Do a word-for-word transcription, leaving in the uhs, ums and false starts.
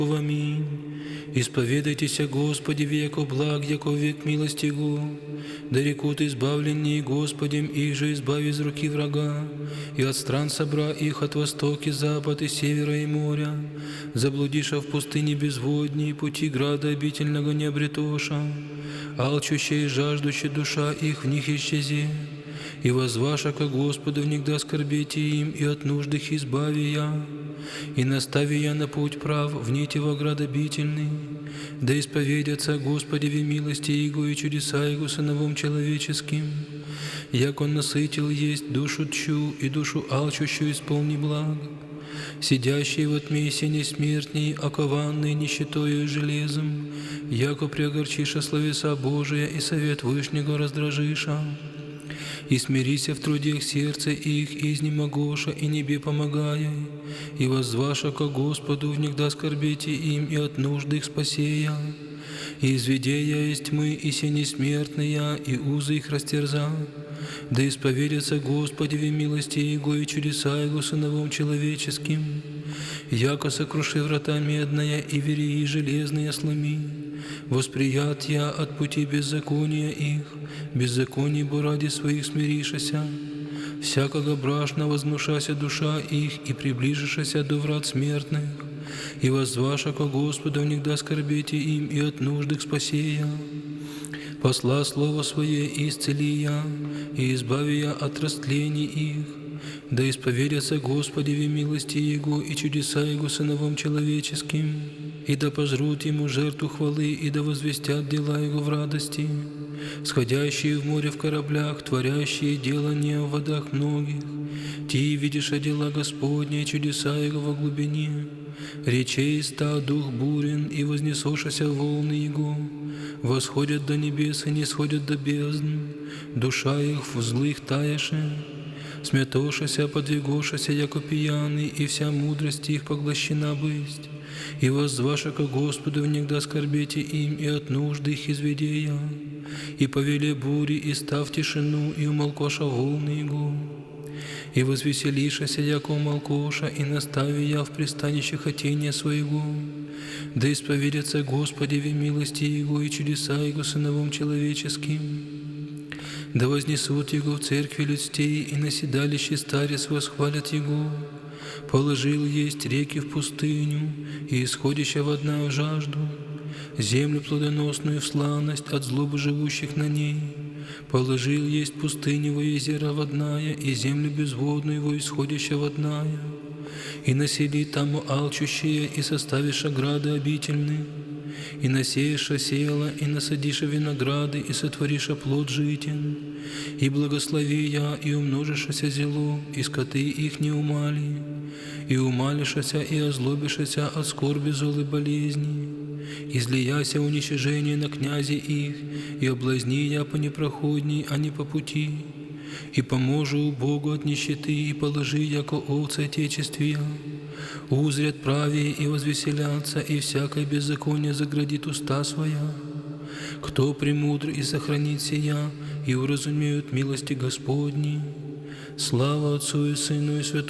Аминь. Исповедайтеся, Господи, веко благ, яко век милости Его. Да рекут избавленнее Господем, их же избави из руки врага, и от стран собра их от востока, запад и севера и моря. Заблудиша в пустыне безводней, пути града обительного не обретоша, алчущая и жаждущая душа их в них исчезе. И возваша ко Господу внегда скорбете им, и от нужд их избави я. И настави я на путь прав, в нити во град обительный. Да исповедятся Господи в милости Его и чудеса Его сыновом человеческим. Як Он насытил есть душу тчу и душу алчущую исполни благ. Сидящие в тьме сине смертней, окованные нищетою и железом, яко преогорчиша словеса Божия и совет Вышнего раздражиша. И смирися в трудах сердце их, и изнемогоша, и небе помогая, и воззваша ко Господу, внегда скорбете им, и от нужды их спасея. И изведе я из тьмы, и сени смертные, и узы их растерза. Да исповедятся Господи в милости Его и чудеса Его сыновом человеческим. Яко сокруши врата медная, и верии железные сломи. Восприят я от пути беззакония их, беззаконий бо ради своих смиришася. Всякого брашна вознушася душа их, и приближишася до врат смертных. И воззваша ко Господу внегда скорбете им, и от нужд их спасея. Посла слово Свое и исцели я, и избави я от растлений их. Да исповедятся Господи в милости Его и чудеса Его сыновом человеческим. И да пожрут Ему жертву хвалы, и да возвестят дела Его в радости. Сходящие в море в кораблях, творящие делания в водах многих. Ти видишь дела Господни, чудеса Его во глубине. Речей ста дух бурен, и вознесошася волны Его. Восходят до небес и не сходят до бездн, душа их в злых таяше. Смятошася, подвигошася, яко пьяный, и вся мудрость их поглощена бысть. И воззваша ко Господу внегда скорбете им, и от нужды их изведея. И повеле бури, и став тишину, и умолкоша волны Его. И возвеселишася, яко умолкоша, и настави я в пристанище хотения своего. Да исповедятся Господи в милости Его и чудеса Его сыновом человеческим. Да вознесут Его в церкви людстей, и на седалище старец восхвалят Его. Положил есть реки в пустыню, и исходящая вода в жажду, землю плодоносную в славность от злобы живущих на ней. Положил есть пустыню во езера водная, и землю безводную во исходящая водная. И насели там алчущие, и составиша грады обительные. И насеяша села, и насадиша винограды, и сотвориша плод житен. И благослови я, и умножишася зело, и скоты их не умали. И умалишася, и озлобишася от скорби золы болезни. Излияся уничижение на князи их, и облазни я по непроходней, а не по пути. И поможу Богу от нищеты, и положи, яко овцы отечествия. Узрят правее и возвеселятся, и всякое беззаконие заградит уста своя. Кто премудр и сохранит сия, и уразумеют милости Господни. Слава Отцу и Сыну и Святому